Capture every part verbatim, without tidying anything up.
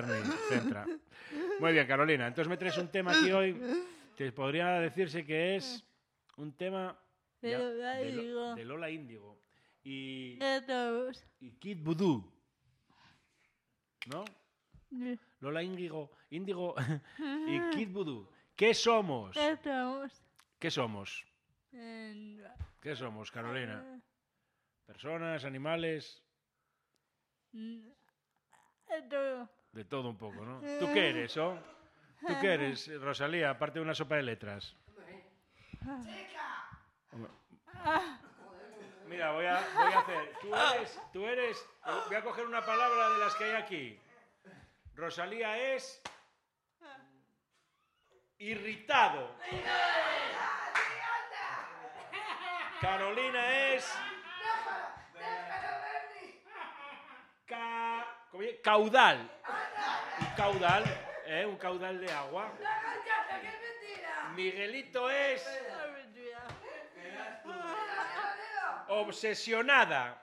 Barney, centra. Muy bien, Carolina. Entonces me traes un tema aquí hoy que podría decirse que es un tema de, ya, Lola, de, Índigo. de Lola Índigo. Y, De todos. y Kid Voodoo. ¿No? De, Lola Índigo, Índigo y Kid Voodoo. ¿Qué somos? de todos. ¿Qué somos? En- ¿Qué somos, Carolina? ¿Personas, animales? De todo. De todo un poco, ¿no? ¿Tú qué eres, oh? ¿Tú qué eres, Rosalía, aparte de una sopa de letras? Mira, voy a, voy a hacer... Tú eres, tú eres... Voy a coger una palabra de las que hay aquí. Rosalía es... Irritado. Carolina es... Ca... ¿cómo es? Caudal. Un caudal, ¿eh? Un caudal de agua. Miguelito es... Obsesionada.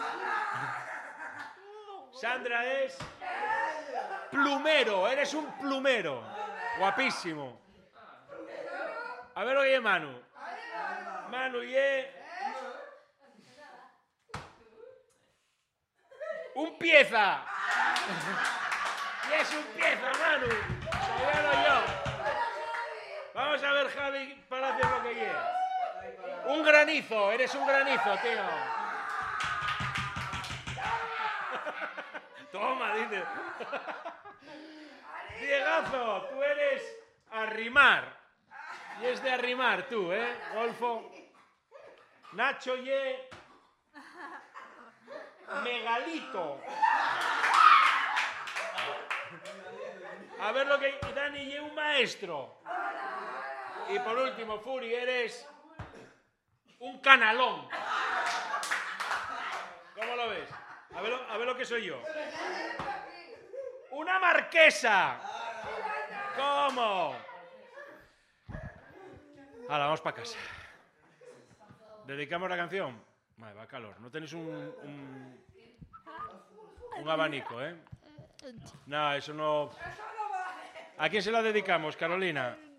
Sandra es... Plumero, eres un plumero. Guapísimo. A ver lo que es Manu. Manu y es... Un pieza. Y es un pieza, Manu. Sabíalo yo. Vamos a ver, Javi, para hacer lo que quieras. Un granizo, eres un granizo, tío. Toma, dice. Diegazo, tú eres arrimar. Y es de arrimar tú, ¿eh, Golfo? Nacho y es... Megalito. A ver lo que... Dani y es un maestro. Y por último, Furi, eres... Un canalón. ¿Cómo lo ves? A ver lo, a ver lo que soy yo. ¡Una marquesa! ¿Cómo? Ahora, vamos para casa. ¿Dedicamos la canción? Vale, va calor. No tenéis un, un, un abanico, ¿eh? No, eso no... ¿A quién se la dedicamos, Carolina?